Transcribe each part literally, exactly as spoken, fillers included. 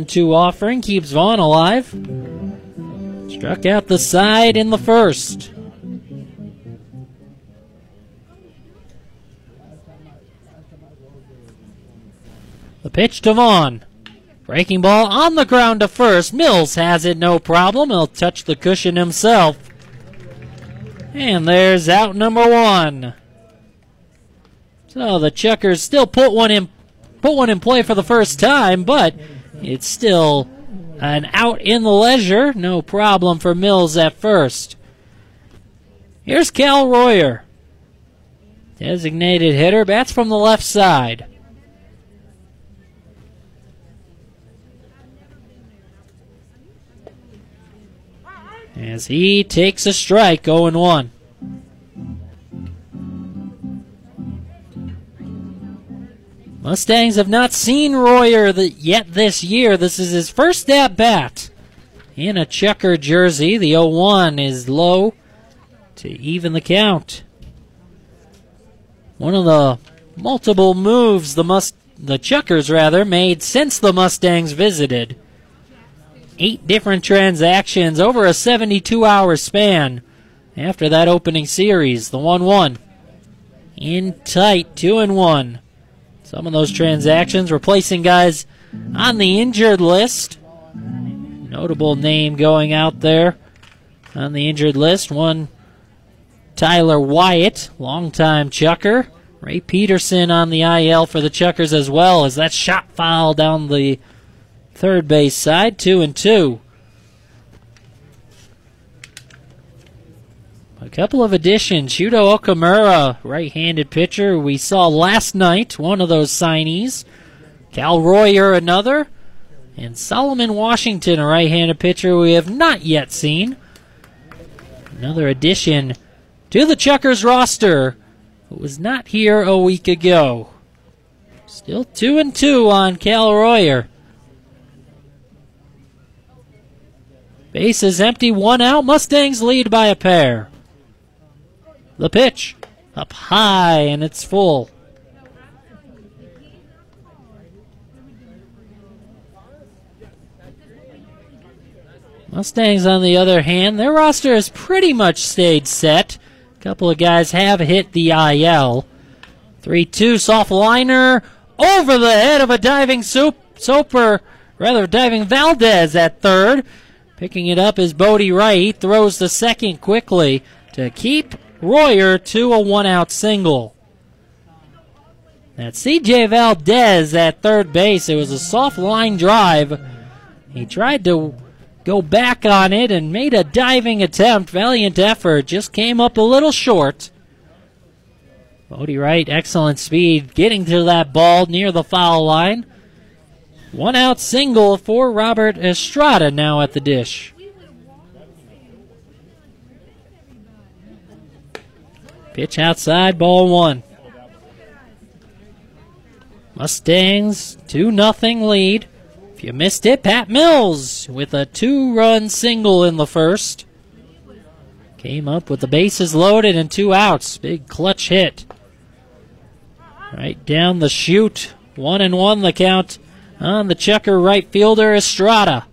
two offering keeps Vaughn alive. Struck out the side in the first. The pitch to Vaughn. Breaking ball on the ground to first. Mills has it, no problem. He'll touch the cushion himself. And there's out number one. So the Chuckers still put one in put one in play for the first time, but it's still an out in the leisure. No problem for Mills at first. Here's Cal Royer. Designated hitter, bats from the left side. As he takes a strike, oh and one. Mustangs have not seen Royer the, yet this year. This is his first at-bat in a checker jersey. The oh one is low to even the count. One of the multiple moves the must the Chuckers rather made since the Mustangs visited. Eight different transactions over a seventy-two hour span after that opening series. The one one in tight, two and one. Some of those transactions replacing guys on the injured list. Notable name going out there on the injured list. One, Tyler Wyatt, longtime Chucker. Ray Peterson on the I L for the Chuckers as well, as that shot foul down the third base side, two and two. A couple of additions. Shuto Okamura, right-handed pitcher we saw last night, one of those signees. Cal Royer, another. And Solomon Washington, a right-handed pitcher we have not yet seen. Another addition to the Chuckers roster who was not here a week ago. Still two and two on Cal Royer. Base is empty, one out. Mustangs lead by a pair. The pitch up high, and it's full. Mustangs, on the other hand, their roster has pretty much stayed set. A couple of guys have hit the I L. three two soft liner over the head of a diving soup, Soper, rather diving Valdez at third. Picking it up is Bodie Wright. He throws the second quickly to keep Royer to a one-out single. That's C J Valdez at third base. It was a soft line drive. He tried to go back on it and made a diving attempt. Valiant effort. Just came up a little short. Bodie Wright, excellent speed, getting to that ball near the foul line. One-out single for Robert Estrada now at the dish. Pitch outside, ball one. Mustangs, two nothing lead. If you missed it, Pat Mills with a two-run single in the first. Came up with the bases loaded and two outs. Big clutch hit. Right down the chute. One and one the count on the Chucker right fielder, Estrada.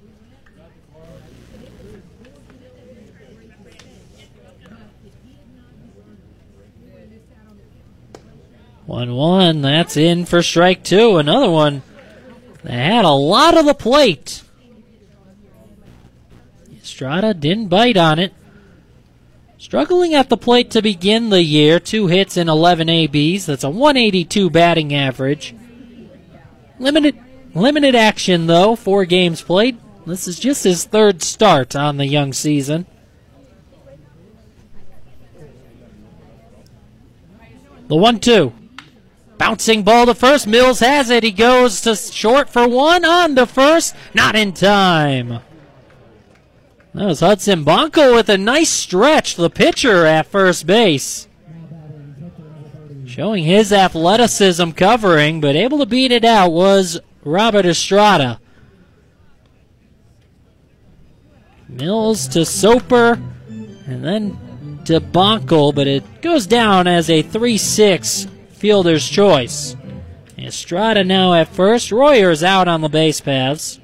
one one, that's in for strike two. Another one that had a lot of the plate. Estrada didn't bite on it. Struggling at the plate to begin the year. Two hits and eleven A Bs. That's a one eighty-two batting average. Limited limited action, though. Four games played. This is just his third start on the young season. The one two. Bouncing ball to first. Mills has it. He goes to short for one. On to first. Not in time. That was Hudson Bonko with a nice stretch. The pitcher at first base. Showing his athleticism covering, but able to beat it out was Robert Estrada. Mills to Soper, and then to Bonko, but it goes down as a three six fielder's choice. Estrada now at first. Royer's out on the base paths.